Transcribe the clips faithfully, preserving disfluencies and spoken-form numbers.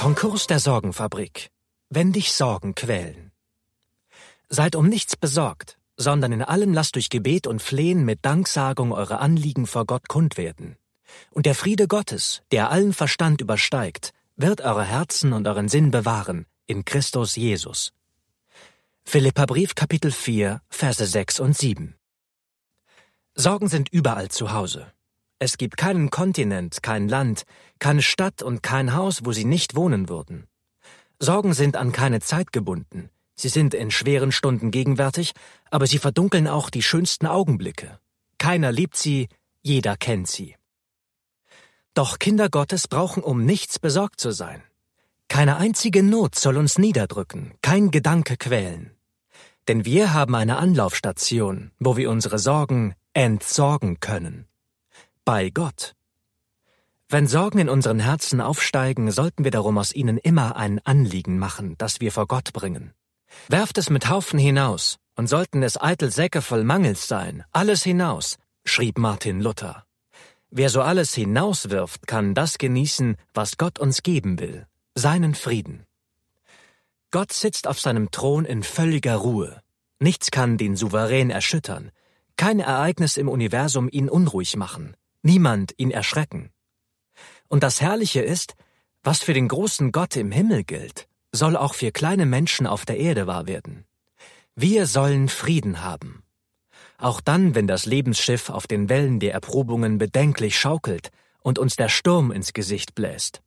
Konkurs der Sorgenfabrik. Wenn dich Sorgen quälen. Seid um nichts besorgt, sondern in allem lasst durch Gebet und Flehen mit Danksagung eure Anliegen vor Gott kund werden. Und der Friede Gottes, der allen Verstand übersteigt, wird eure Herzen und euren Sinn bewahren, in Christus Jesus. Philipperbrief Kapitel vier, Verse sechs und sieben. Sorgen sind überall zu Hause. Es gibt keinen Kontinent, kein Land, keine Stadt und kein Haus, wo sie nicht wohnen würden. Sorgen sind an keine Zeit gebunden. Sie sind in schweren Stunden gegenwärtig, aber sie verdunkeln auch die schönsten Augenblicke. Keiner liebt sie, jeder kennt sie. Doch Kinder Gottes brauchen um nichts besorgt zu sein. Keine einzige Not soll uns niederdrücken, kein Gedanke quälen. Denn wir haben eine Anlaufstation, wo wir unsere Sorgen entsorgen können. Bei Gott. Wenn Sorgen in unseren Herzen aufsteigen, sollten wir darum aus ihnen immer ein Anliegen machen, das wir vor Gott bringen. Werft es mit Haufen hinaus, und sollten es eitel Säcke voll Mangels sein, alles hinaus, schrieb Martin Luther. Wer so alles hinauswirft, kann das genießen, was Gott uns geben will, seinen Frieden. Gott sitzt auf seinem Thron in völliger Ruhe. Nichts kann den Souverän erschüttern, kein Ereignis im Universum ihn unruhig machen, niemand ihn erschrecken. Und das Herrliche ist, was für den großen Gott im Himmel gilt, soll auch für kleine Menschen auf der Erde wahr werden. Wir sollen Frieden haben. Auch dann, wenn das Lebensschiff auf den Wellen der Erprobungen bedenklich schaukelt und uns der Sturm ins Gesicht bläst.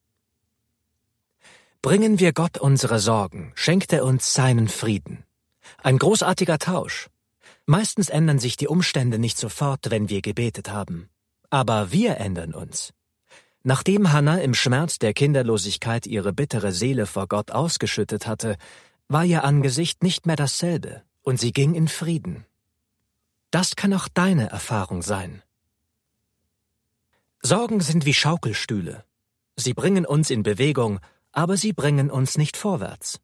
Bringen wir Gott unsere Sorgen, schenkt er uns seinen Frieden. Ein großartiger Tausch. Meistens ändern sich die Umstände nicht sofort, wenn wir gebetet haben. Aber wir ändern uns. Nachdem Hannah im Schmerz der Kinderlosigkeit ihre bittere Seele vor Gott ausgeschüttet hatte, war ihr Angesicht nicht mehr dasselbe, und sie ging in Frieden. Das kann auch deine Erfahrung sein. Sorgen sind wie Schaukelstühle. Sie bringen uns in Bewegung, aber sie bringen uns nicht vorwärts.